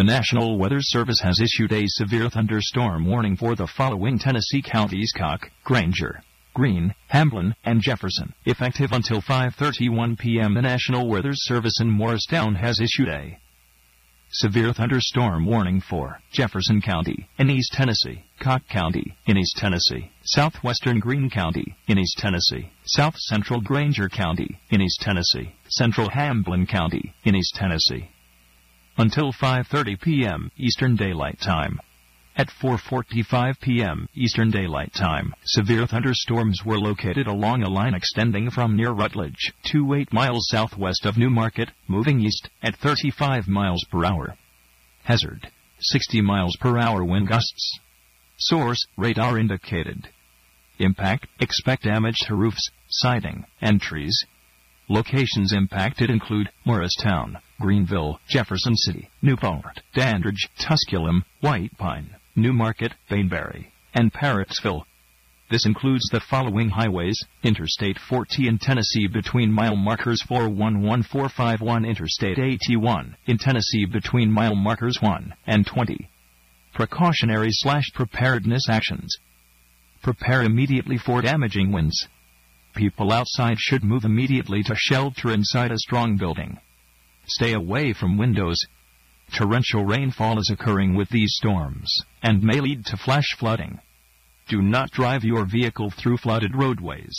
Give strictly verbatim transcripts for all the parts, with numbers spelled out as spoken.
The National Weather Service has issued a severe thunderstorm warning for the following Tennessee counties: Cocke, Granger, Greene, Hamblin, and Jefferson. Effective until five thirty-one p.m. The National Weather Service in Morristown has issued a severe thunderstorm warning for Jefferson County in East Tennessee, Cocke County in East Tennessee, southwestern Greene County in East Tennessee, south central Granger County in East Tennessee, central Hamblin County in East Tennessee. Until five thirty p.m. Eastern Daylight Time. At four forty-five p.m. Eastern Daylight Time, severe thunderstorms were located along a line extending from near Rutledge to eight miles southwest of New Market, moving east at thirty-five miles per hour. Hazard: sixty miles per hour wind gusts. Source: radar indicated. Impact: expect damage to roofs, siding, and trees. Locations impacted include Morristown, Greenville, Jefferson City, Newport, Dandridge, Tusculum, White Pine, New Market, Bainbury, and Parrotsville. This includes the following highways: Interstate forty in Tennessee between mile markers four one one four five one, Interstate eighty-one in Tennessee between mile markers one and twenty. Precautionary slash preparedness actions. Prepare immediately for damaging winds. People outside should move immediately to shelter inside a strong building. Stay away from windows. Torrential rainfall is occurring with these storms and may lead to flash flooding. Do not drive your vehicle through flooded roadways.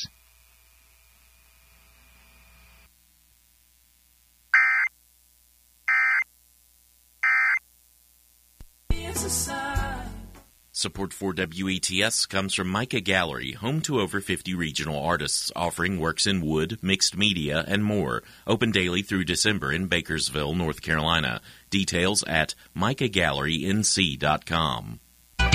Support for W E T S comes from Micah Gallery, home to over fifty regional artists, offering works in wood, mixed media, and more. Open daily through December in Bakersville, North Carolina. Details at micah gallery n c dot com.